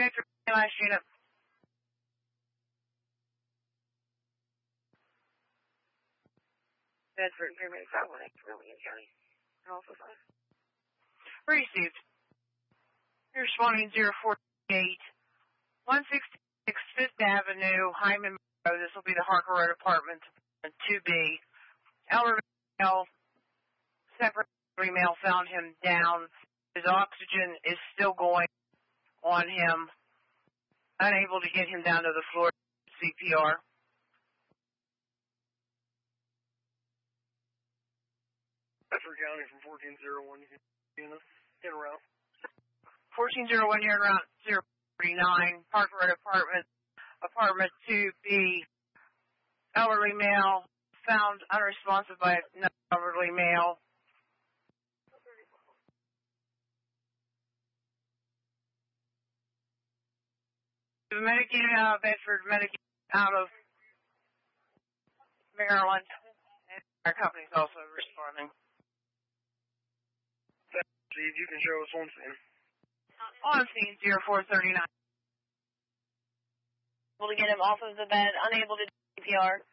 Bedford, last unit. Bedford, Pyramid 518, Romeo County. Also 5. Received. You're responding 048, 166 5th Avenue, Hyman Road. This will be the Harker Road Apartment 2B. Elder male, separate male found him down. His oxygen is still going on him. Unable to get him down to the floor. CPR. Bedford County from 1401 unit. In route. 1401 unit route 039, Parker Road apartment 2B. Elderly male found unresponsive by an elderly male. The medic unit out of Bedford, medic out of Maryland. And our company's also responding. Steve, you can show us on scene. On scene 0439. Able to get him off of the bed, unable to do CPR.